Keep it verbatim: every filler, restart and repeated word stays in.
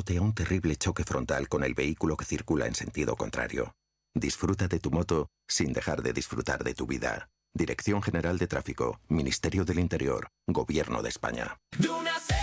exponiéndote a un terrible choque frontal con el vehículo que circula en sentido contrario. Disfruta de tu moto sin dejar de disfrutar de tu vida. Dirección General de Tráfico, Ministerio del Interior, Gobierno de España.